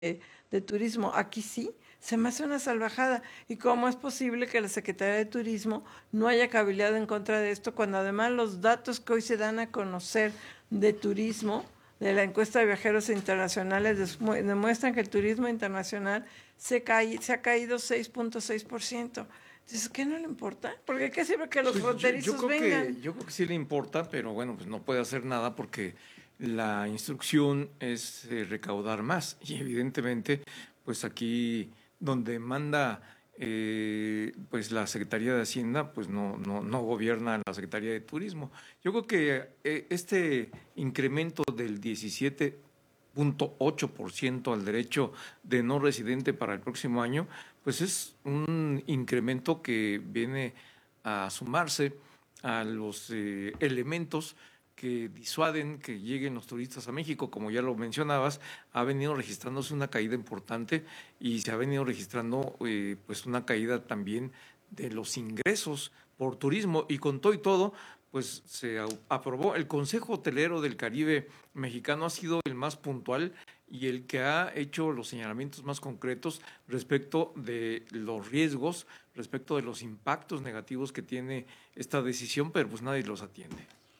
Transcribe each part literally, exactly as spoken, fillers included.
de turismo. Aquí sí, se me hace una salvajada. ¿Y cómo es posible que la Secretaría de Turismo no haya cabildeado en contra de esto, cuando además los datos que hoy se dan a conocer de turismo, de la encuesta de viajeros internacionales, demuestran que el turismo internacional se, cae, se ha caído seis punto seis por ciento? Entonces, ¿qué no le importa? Porque qué sirve que los pues fronterizos yo, yo creo vengan. Que, yo creo que sí le importa, pero bueno, pues no puede hacer nada porque la instrucción es eh, recaudar más. Y evidentemente, pues aquí donde manda eh, pues la Secretaría de Hacienda, pues no, no, no gobierna la Secretaría de Turismo. Yo creo que eh, este incremento del diecisiete punto ocho por ciento al derecho de no residente para el próximo año, pues es un incremento que viene a sumarse a los eh, elementos que disuaden que lleguen los turistas a México. Como ya lo mencionabas, ha venido registrándose una caída importante y se ha venido registrando eh, pues una caída también de los ingresos por turismo, y con todo y todo, pues se aprobó. El Consejo Hotelero del Caribe Mexicano ha sido el más puntual y el que ha hecho los señalamientos más concretos respecto de los riesgos, respecto de los impactos negativos que tiene esta decisión, pero pues nadie los atiende.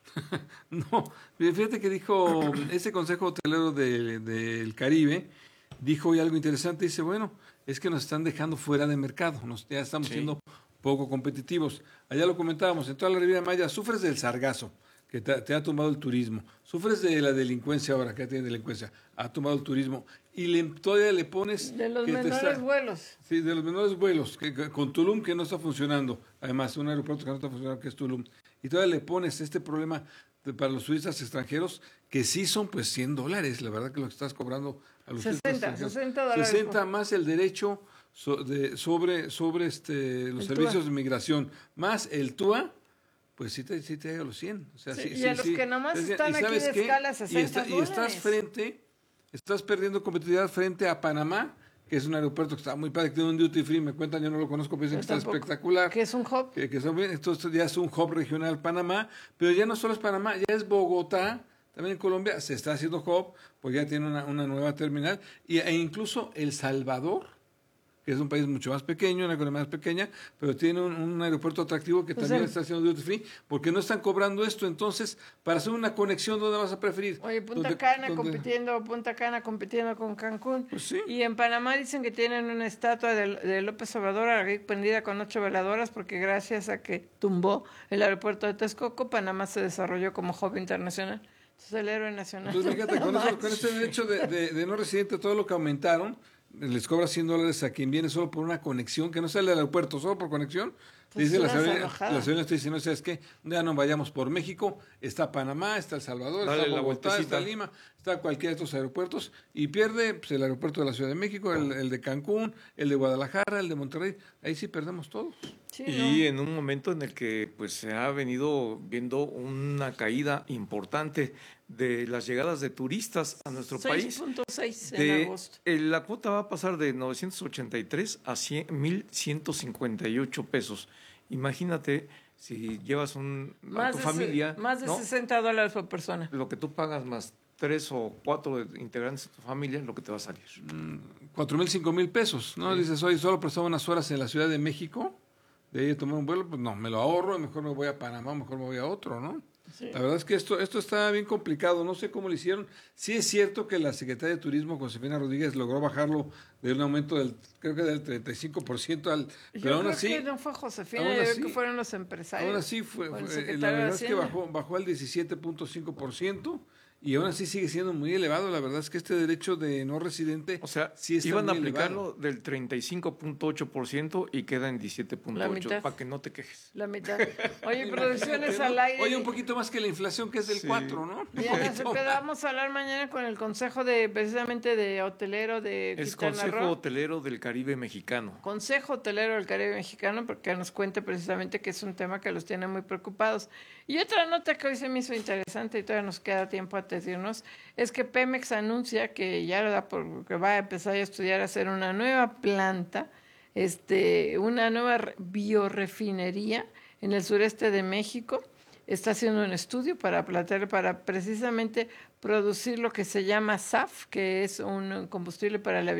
No, fíjate que dijo ese Consejo Hotelero del de, Caribe, dijo hoy algo interesante. Dice, bueno, es que nos están dejando fuera de mercado, nos, ya estamos sí. siendo poco competitivos. Allá lo comentábamos, en toda la Riviera Maya sufres del sargazo, que te, te ha tumbado el turismo, sufres de la delincuencia ahora, que ya tiene delincuencia, ha tumbado el turismo, y le, todavía le pones... De los que menores te está, vuelos. Sí, de los menores vuelos, que, que, con Tulum que no está funcionando, además un aeropuerto que no está funcionando, que es Tulum, y todavía le pones este problema de, para los turistas extranjeros, que sí son pues cien dólares, la verdad que lo que estás cobrando a los sesenta, turistas extranjeros. sesenta dólares. sesenta más el derecho so, de, sobre, sobre este, los el servicios T U A de migración, más el T U A, pues sí te, sí te llega a los cien. O sea, sí, sí, y sí, a los sí. que nomás Entonces, están aquí de qué? escala sesenta y, está, y estás frente, estás perdiendo competitividad frente a Panamá, que es un aeropuerto que está muy padre, que tiene un duty free, me cuentan, yo no lo conozco, pero dicen que está espectacular. Que es un hub. Que, que son bien, entonces ya es un hub regional Panamá, pero ya no solo es Panamá, ya es Bogotá, también en Colombia se está haciendo hub, pues ya tiene una, una nueva terminal, y, e incluso El Salvador, que es un país mucho más pequeño, una economía más pequeña, pero tiene un, un aeropuerto atractivo que pues también el, está haciendo duty free, porque no están cobrando esto. Entonces, para hacer una conexión, ¿dónde vas a preferir? Oye, Punta ¿Dónde, Cana dónde? compitiendo, Punta Cana compitiendo con Cancún. Pues sí. Y en Panamá dicen que tienen una estatua de, de López Obrador prendida con ocho veladoras, porque gracias a que tumbó el aeropuerto de Texcoco, Panamá se desarrolló como hub internacional. Entonces, el héroe nacional. Entonces, fíjate, con, eso, con este derecho de, de, de no residente, todo lo que aumentaron, les cobra cien dólares a quien viene solo por una conexión, que no sale del aeropuersto, solo por conexión. Pues dice la aerolínea, está diciendo, ¿sabes qué? Ya no vayamos por México, está Panamá, está El Salvador, Dale está Bogotá, está Lima, está cualquiera de estos aeropuertos, y pierde pues, el aeropuerto de la Ciudad de México, el, el de Cancún, el de Guadalajara, el de Monterrey, ahí sí perdemos todos. Sí, y no. en un momento en el que pues se ha venido viendo una caída importante de las llegadas de turistas a nuestro país. seis punto seis de, en agosto. El, la cuota va a pasar de novecientos ochenta y tres a mil ciento cincuenta y ocho pesos. Imagínate si llevas un, más a tu de familia. Se, más de ¿no? sesenta dólares por persona. Lo que tú pagas más tres o cuatro integrantes de tu familia, lo que te va a salir. Cuatro mil, cinco mil pesos, ¿no? Sí. Dices, oye, solo prestaba unas horas en la Ciudad de México, de ahí a tomar un vuelo, pues no, me lo ahorro, mejor me voy a Panamá, mejor me voy a otro, ¿no? Sí. La verdad es que esto, esto está bien complicado, no sé cómo lo hicieron. Sí es cierto que la Secretaría de Turismo, Josefina Rodríguez, logró bajarlo de un aumento del, creo que del treinta y cinco por ciento al, yo pero aún creo así. Que no fue Josefina, yo así, creo que fueron los empresarios. Aún así fue, fue la verdad es que bajó, bajó al diecisiete punto cinco por ciento. Y aún así sigue siendo muy elevado. La verdad es que este derecho de no residente, o sea, sí está iban muy a aplicarlo elevado. Del treinta y cinco punto ocho por ciento y queda en diecisiete punto ocho por ciento, para que no te quejes. La mitad. Oye, producciones al aire. Oye, un poquito más que la inflación, que es del sí. cuatro, ¿no? Bien, vamos a hablar mañana con el Consejo de, precisamente de Hotelero de Es Quintana Consejo Roo. Hotelero del Caribe Mexicano. Consejo Hotelero del Caribe Mexicano, porque nos cuente precisamente que es un tema que los tiene muy preocupados. Y otra nota que hoy se me hizo interesante y todavía nos queda tiempo antes de irnos, es que Pemex anuncia que ya da por, que va a empezar a estudiar hacer una nueva planta, este, una nueva biorefinería en el sureste de México, está haciendo un estudio para plantear, para precisamente producir lo que se llama S A F, que es un combustible para la